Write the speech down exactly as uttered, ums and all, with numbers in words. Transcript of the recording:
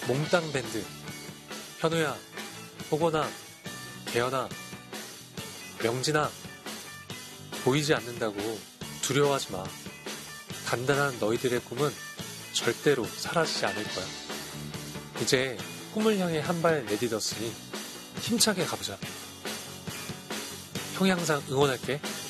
몽땅 밴드, 현우야, 호건아, 개연아, 명진아, 보이지 않는다고 두려워하지 마. 단단한 너희들의 꿈은 절대로 사라지지 않을 거야. 이제 꿈을 향해 한 발 내딛었으니 힘차게 가보자. 형이 항상 응원할게.